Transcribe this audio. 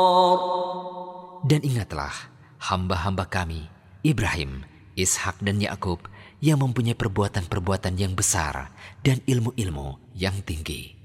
Dan ingatlah hamba-hamba kami, Ibrahim, Ishak dan Yakub yang mempunyai perbuatan-perbuatan yang besar dan ilmu-ilmu yang tinggi.